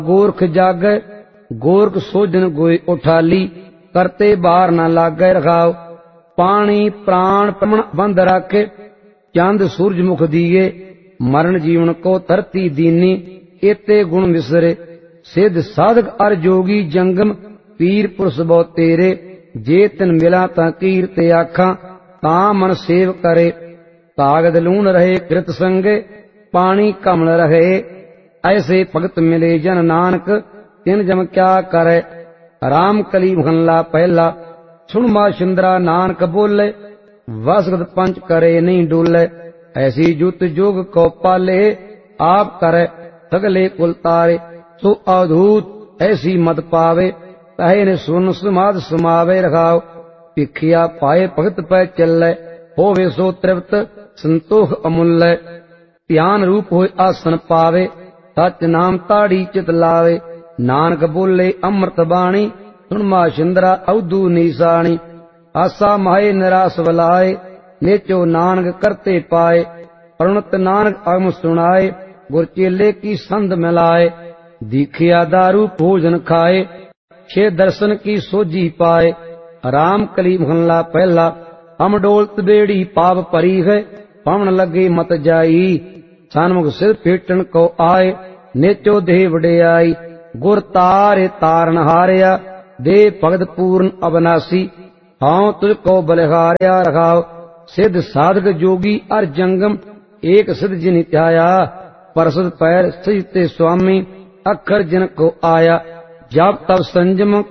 गोरख जागै गोरख सोजन गोय उठाली करते बार न लागै रखाव पानी प्राण प्रमण बंद राखे चंद सूरज मुख दिए मरण जीवन को धरती दीनी एते गुण विसरे सिद्ध साधक अर जोगी जंगम पीर पुरुष बहुत तेरे जे तिन मिला ता कीरते आखा ता मन सेव करे कागद लून रहे कृत संगे पानी कमल रहे ऐसे भगत मिले जन नानक तिन जम क्या करे राम कली महला पहला सुन मा शिंदरा नानक बोले वसगत पंच करे नहीं डोले ऐसी जुत जोग को पाले आप करे सगले कुल तारे सो अवधूत ऐसी मत पावे कहे ने सुन समाध समावे रखाओ भिखिया पाए भगत पै चले होवे सो तृप्त संतोष अमूल्य ध्यान रूप होए आसन पावे सच नाम ताड़ी चित लावे नानक बोले अमृत बाणी सुन मा शिंदरा अवधू निशानी आसा माहे निराश वलाए नेचो नानक करते पाए प्रणत नानक अगम सुनाए गुर चेले की संध मिलाए दीखिया दारू भोजन खाए छे दर्शन की सोजी पाए राम कली महला पहला हम डोलत बेड़ी पाप परी है पवन लगे मत जाई सन्मुख सिर फेटन को आए नेचो देह वडियाई गुर तारे तारन हारिया दे भगत पूर्ण अविनाशी हाँ तुझको बलिहारिया रखाओ सिद्ध साधक जोगी अर जंगम एक सिद्ध जिन त्याया परसद पैर सजते स्वामी अखर जिन को आया जब तब संजम